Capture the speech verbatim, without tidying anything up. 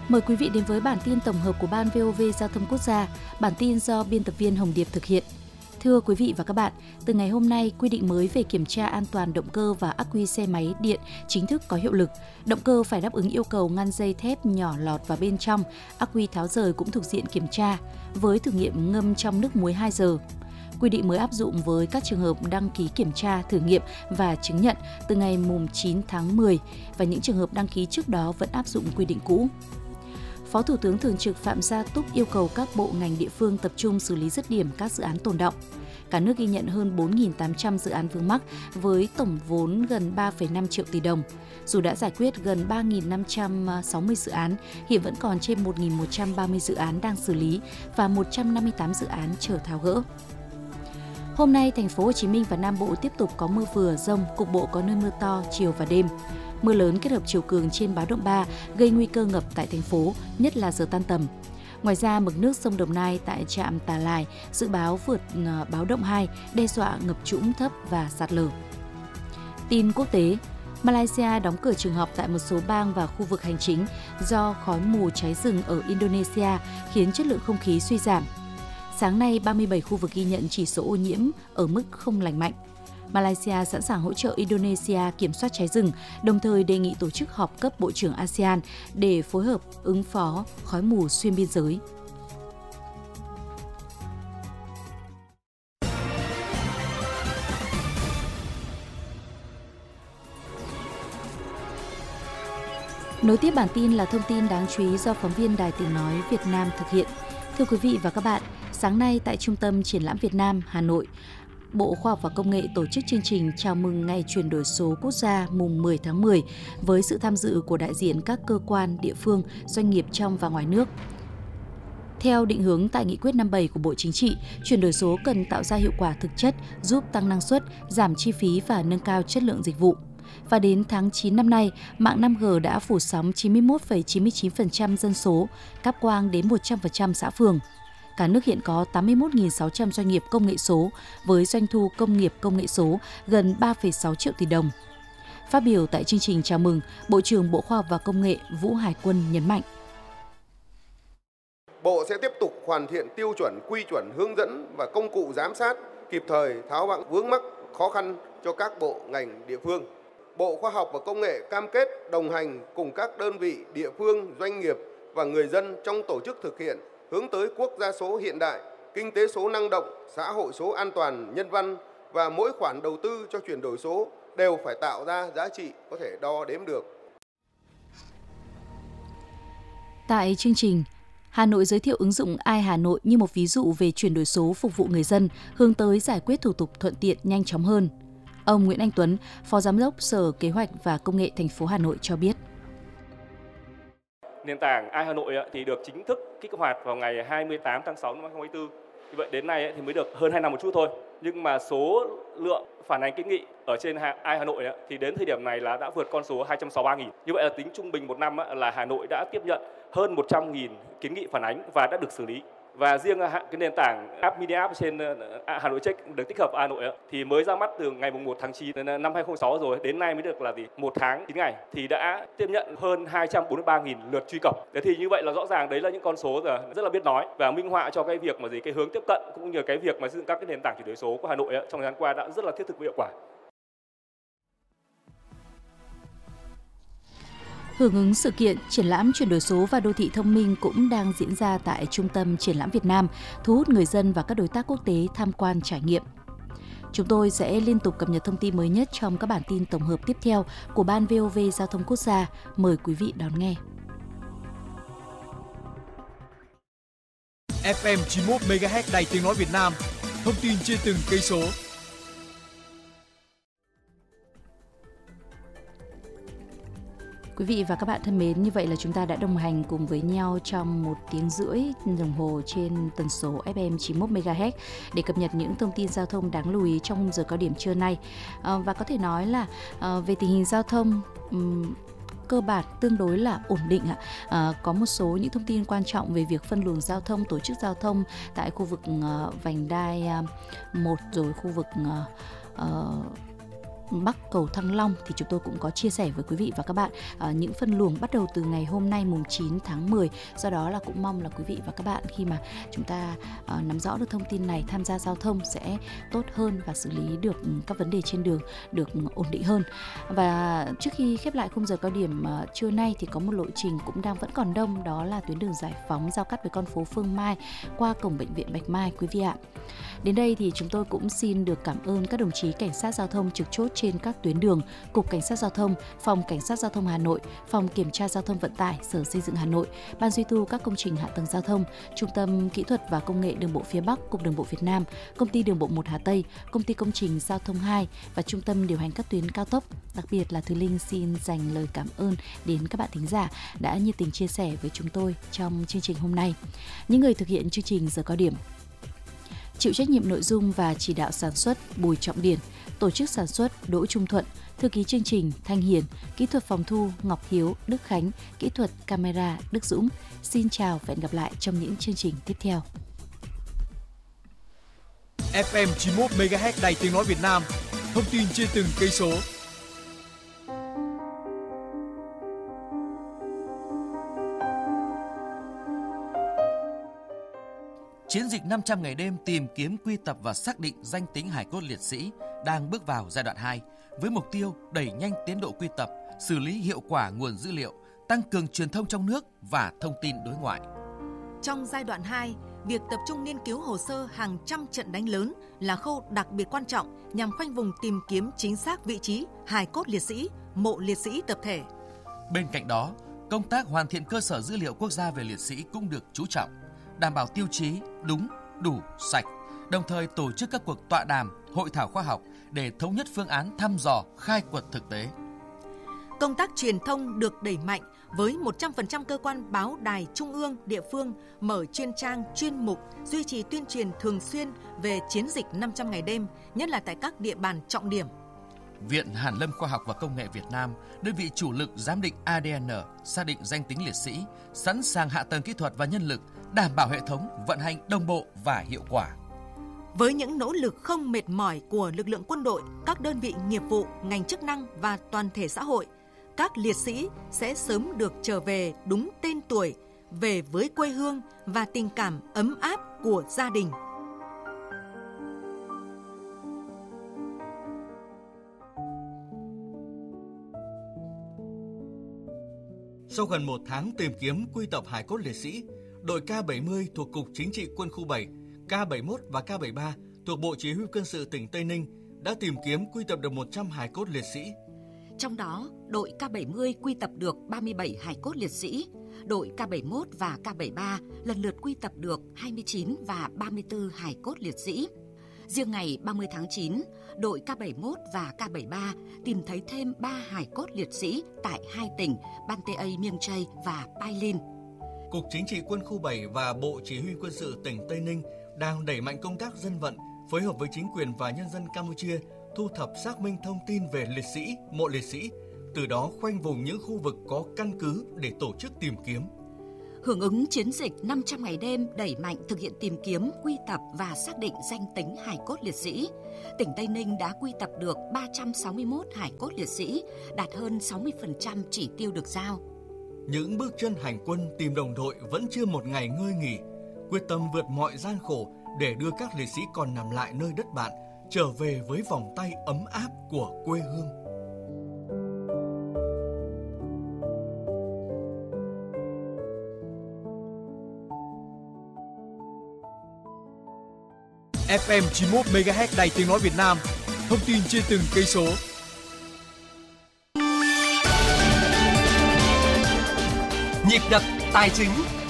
Mời quý vị đến với bản tin tổng hợp của Ban vê o vê Giao thông Quốc gia. Bản tin do biên tập viên Hồng Điệp thực hiện. Thưa quý vị và các bạn, từ ngày hôm nay, quy định mới về kiểm tra an toàn động cơ và ắc quy xe máy điện chính thức có hiệu lực. Động cơ phải đáp ứng yêu cầu ngăn dây thép nhỏ lọt vào bên trong, ắc quy tháo rời cũng thuộc diện kiểm tra, với thử nghiệm ngâm trong nước muối hai giờ. Quy định mới áp dụng với các trường hợp đăng ký kiểm tra, thử nghiệm và chứng nhận từ ngày chín tháng mười và những trường hợp đăng ký trước đó vẫn áp dụng quy định cũ. Phó Thủ tướng Thường trực Phạm Gia Túc yêu cầu các bộ ngành địa phương tập trung xử lý dứt điểm các dự án tồn đọng. Cả nước ghi nhận hơn bốn nghìn tám trăm dự án vướng mắc với tổng vốn gần ba phẩy năm triệu tỷ đồng. Dù đã giải quyết gần ba nghìn năm trăm sáu mươi dự án, hiện vẫn còn trên một nghìn một trăm ba mươi dự án đang xử lý và một trăm năm mươi tám dự án chờ tháo gỡ. Hôm nay, thành phố Hồ Chí Minh và Nam Bộ tiếp tục có mưa vừa, dông, cục bộ có nơi mưa to chiều và đêm. Mưa lớn kết hợp chiều cường trên báo động ba gây nguy cơ ngập tại thành phố, nhất là giờ tan tầm. Ngoài ra, mực nước sông Đồng Nai tại trạm Tà Lài dự báo vượt báo động hai, đe dọa ngập trũng thấp và sạt lở. Tin quốc tế, Malaysia đóng cửa trường học tại một số bang và khu vực hành chính do khói mù cháy rừng ở Indonesia khiến chất lượng không khí suy giảm. Sáng nay, ba mươi bảy khu vực ghi nhận chỉ số ô nhiễm ở mức không lành mạnh. Malaysia sẵn sàng hỗ trợ Indonesia kiểm soát cháy rừng, đồng thời đề nghị tổ chức họp cấp Bộ trưởng a sê an để phối hợp ứng phó khói mù xuyên biên giới. Nối tiếp bản tin là thông tin đáng chú ý do phóng viên Đài Tiếng Nói Việt Nam thực hiện. Thưa quý vị và các bạn, sáng nay tại Trung tâm Triển lãm Việt Nam, Hà Nội, Bộ Khoa học và Công nghệ tổ chức chương trình chào mừng Ngày chuyển đổi số quốc gia mùng mười tháng mười với sự tham dự của đại diện các cơ quan, địa phương, doanh nghiệp trong và ngoài nước. Theo định hướng tại Nghị quyết năm mươi bảy của Bộ Chính trị, chuyển đổi số cần tạo ra hiệu quả thực chất, giúp tăng năng suất, giảm chi phí và nâng cao chất lượng dịch vụ. Và đến tháng chín năm nay, mạng năm G đã phủ sóng chín mươi mốt phẩy chín mươi chín phần trăm dân số, cáp quang đến một trăm phần trăm xã phường. Cả nước hiện có tám mươi mốt nghìn sáu trăm doanh nghiệp công nghệ số với doanh thu công nghiệp công nghệ số gần ba phẩy sáu triệu tỷ đồng. Phát biểu tại chương trình chào mừng, Bộ trưởng Bộ Khoa học và Công nghệ Vũ Hải Quân nhấn mạnh. Bộ sẽ tiếp tục hoàn thiện tiêu chuẩn, quy chuẩn, hướng dẫn và công cụ giám sát, kịp thời tháo gỡ vướng mắc khó khăn cho các bộ ngành địa phương. Bộ Khoa học và Công nghệ cam kết đồng hành cùng các đơn vị, địa phương, doanh nghiệp và người dân trong tổ chức thực hiện hướng tới quốc gia số hiện đại, kinh tế số năng động, xã hội số an toàn, nhân văn và mỗi khoản đầu tư cho chuyển đổi số đều phải tạo ra giá trị có thể đo đếm được. Tại chương trình, Hà Nội giới thiệu ứng dụng i Hà Nội như một ví dụ về chuyển đổi số phục vụ người dân, hướng tới giải quyết thủ tục thuận tiện, nhanh chóng hơn. Ông Nguyễn Anh Tuấn, Phó Giám đốc Sở Kế hoạch và Công nghệ thành phố Hà Nội cho biết. Nền tảng i Hà Nội thì được chính thức kích hoạt vào ngày hai mươi tám tháng sáu năm hai nghìn không trăm hai mươi tư. Như vậy đến nay thì mới được hơn hai năm một chút thôi. Nhưng mà số lượng phản ánh kiến nghị ở trên i Hà Nội thì đến thời điểm này là đã vượt con số hai trăm sáu mươi ba nghìn. Như vậy là tính trung bình một năm là Hà Nội đã tiếp nhận hơn một trăm nghìn kiến nghị phản ánh và đã được xử lý. Và riêng cái nền tảng app mini app trên Hà Nội Check được tích hợp Hà Nội thì mới ra mắt từ ngày một tháng chín năm hai nghìn không trăm lẻ sáu rồi, đến nay mới được là gì một tháng chín ngày thì đã tiếp nhận hơn hai trăm bốn mươi ba nghìn lượt truy cập. Thế thì như vậy là rõ ràng đấy là những con số rất là biết nói và minh họa cho cái việc mà gì cái hướng tiếp cận cũng như cái việc mà xây dựng các cái nền tảng chuyển đổi số của Hà Nội trong thời gian qua đã rất là thiết thực và hiệu quả. Hưởng ứng sự kiện, triển lãm chuyển đổi số và đô thị thông minh cũng đang diễn ra tại Trung tâm Triển lãm Việt Nam, thu hút người dân và các đối tác quốc tế tham quan trải nghiệm. Chúng tôi sẽ liên tục cập nhật thông tin mới nhất trong các bản tin tổng hợp tiếp theo của Ban vê o vê Giao thông Quốc gia. Mời quý vị đón nghe. ép em chín mươi mốt mê ga héc Đài Tiếng Nói Việt Nam, thông tin trên từng cây số. Quý vị và các bạn thân mến, như vậy là chúng ta đã đồng hành cùng với nhau trong một tiếng rưỡi đồng hồ trên tần số ép em chín mươi mốt mê ga héc để cập nhật những thông tin giao thông đáng lưu ý trong giờ cao điểm trưa nay. À, và có thể nói là à, về tình hình giao thông um, cơ bản tương đối là ổn định ạ. À, có một số những thông tin quan trọng về việc phân luồng giao thông, tổ chức giao thông tại khu vực uh, vành đai uh, một rồi khu vực uh, uh, Bắc cầu Thăng Long thì chúng tôi cũng có chia sẻ với quý vị và các bạn uh, những phân luồng bắt đầu từ ngày hôm nay mùng chín tháng mười. Do đó là cũng mong là quý vị và các bạn khi mà chúng ta uh, nắm rõ được thông tin này, tham gia giao thông sẽ tốt hơn và xử lý được các vấn đề trên đường được ổn định hơn. Và trước khi khép lại khung giờ cao điểm uh, trưa nay thì có một lộ trình cũng đang vẫn còn đông, đó là tuyến đường Giải Phóng giao cắt với con phố Phương Mai qua cổng bệnh viện Bạch Mai quý vị ạ. Đến đây thì chúng tôi cũng xin được cảm ơn các đồng chí cảnh sát giao thông trực chốt trên các tuyến đường, Cục Cảnh sát Giao thông, Phòng Cảnh sát Giao thông Hà Nội, Phòng Kiểm tra Giao thông Vận tải, Sở Xây dựng Hà Nội, Ban duy tu các công trình hạ tầng giao thông, Trung tâm Kỹ thuật và Công nghệ Đường bộ phía Bắc, Cục Đường bộ Việt Nam, Công ty Đường bộ một Hà Tây, Công ty Công trình Giao thông hai và Trung tâm điều hành các tuyến cao tốc. Đặc biệt là Thùy Linh xin dành lời cảm ơn đến các bạn thính giả đã nhiệt tình chia sẻ với chúng tôi trong chương trình hôm nay. Những người thực hiện chương trình giờ cao điểm: chịu trách nhiệm nội dung và chỉ đạo sản xuất Bùi Trọng Điển, tổ chức sản xuất Đỗ Trung Thuận, thư ký chương trình Thanh Hiền, kỹ thuật phòng thu Ngọc Hiếu, Đức Khánh, kỹ thuật camera Đức Dũng. Xin chào và hẹn gặp lại trong những chương trình tiếp theo. ép em chín mươi mốt mê ga héc Đài Tiếng nói Việt Nam, thông tin trên từng cây số. Chiến dịch năm trăm ngày đêm tìm kiếm, quy tập và xác định danh tính hài cốt liệt sĩ đang bước vào giai đoạn hai với mục tiêu đẩy nhanh tiến độ quy tập, xử lý hiệu quả nguồn dữ liệu, tăng cường truyền thông trong nước và thông tin đối ngoại. Trong giai đoạn hai, việc tập trung nghiên cứu hồ sơ hàng trăm trận đánh lớn là khâu đặc biệt quan trọng nhằm khoanh vùng tìm kiếm chính xác vị trí hài cốt liệt sĩ, mộ liệt sĩ tập thể. Bên cạnh đó, công tác hoàn thiện cơ sở dữ liệu quốc gia về liệt sĩ cũng được chú trọng, đảm bảo tiêu chí đúng, đủ, sạch, đồng thời tổ chức các cuộc tọa đàm, hội thảo khoa học để thống nhất phương án thăm dò, khai quật thực tế. Công tác truyền thông được đẩy mạnh với một trăm phần trăm cơ quan báo đài trung ương, địa phương mở chuyên trang, chuyên mục, duy trì tuyên truyền thường xuyên về chiến dịch năm trăm ngày đêm, nhất là tại các địa bàn trọng điểm. Viện Hàn lâm Khoa học và Công nghệ Việt Nam, đơn vị chủ lực giám định a đê en, xác định danh tính liệt sĩ, sẵn sàng hạ tầng kỹ thuật và nhân lực, đảm bảo hệ thống vận hành đồng bộ và hiệu quả. Với những nỗ lực không mệt mỏi của lực lượng quân đội, các đơn vị nghiệp vụ, ngành chức năng và toàn thể xã hội, các liệt sĩ sẽ sớm được trở về đúng tên tuổi, về với quê hương và tình cảm ấm áp của gia đình. Sau gần một tháng tìm kiếm, quy tập hài cốt liệt sĩ, đội K bảy mươi thuộc Cục Chính trị Quân khu bảy, K bảy mươi mốt và K bảy mươi ba thuộc Bộ Chỉ huy Quân sự tỉnh Tây Ninh đã tìm kiếm, quy tập được một trăm hài cốt liệt sĩ. Trong đó, đội K bảy mươi quy tập được ba mươi bảy hài cốt liệt sĩ, đội K bảy mươi mốt và K bảy mươi ba lần lượt quy tập được hai mươi chín và ba mươi tư hài cốt liệt sĩ. Riêng ngày ba mươi tháng chín, đội K bảy mươi mốt và K bảy mươi ba tìm thấy thêm ba hài cốt liệt sĩ tại hai tỉnh Ban Tê A, Miêng Chây và Pai Lin. Cục Chính trị Quân khu bảy và Bộ Chỉ huy Quân sự tỉnh Tây Ninh đang đẩy mạnh công tác dân vận, phối hợp với chính quyền và nhân dân Campuchia thu thập xác minh thông tin về liệt sĩ, mộ liệt sĩ, từ đó khoanh vùng những khu vực có căn cứ để tổ chức tìm kiếm. Hưởng ứng chiến dịch năm trăm ngày đêm đẩy mạnh thực hiện tìm kiếm, quy tập và xác định danh tính hài cốt liệt sĩ, tỉnh Tây Ninh đã quy tập được ba trăm sáu mươi mốt hài cốt liệt sĩ, đạt hơn sáu mươi phần trăm chỉ tiêu được giao. Những bước chân hành quân tìm đồng đội vẫn chưa một ngày ngơi nghỉ, quyết tâm vượt mọi gian khổ để đưa các liệt sĩ còn nằm lại nơi đất bạn trở về với vòng tay ấm áp của quê hương. ép em chín mươi mốt mê ga héc Đài Tiếng nói Việt Nam, thông tin trên từng cây số. Nhịp đập tài chính.